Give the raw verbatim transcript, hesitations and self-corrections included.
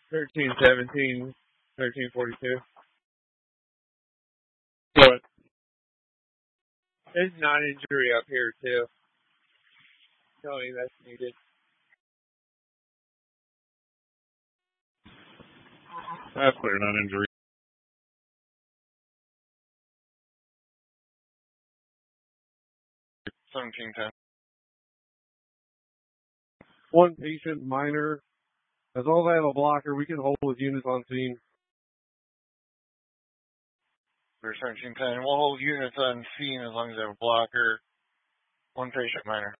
thirteen seventeen, thirteen forty-two. But there's non-injury up here, too. Tell me that's needed. That's clear, non-injury. seventeen ten. One patient, minor. As long as I have a blocker, we can hold with units on scene. We're seventeen ten. We'll hold units on scene as long as they have a blocker. One patient, minor.